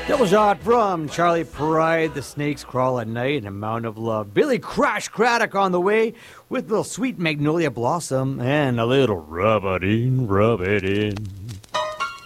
Double shot from Charlie Pride, The Snakes Crawl at Night, and A Mountain of Love. Billy Crash Craddock on the way with a little Sweet Magnolia Blossom and a little Rub It In, Rub It In.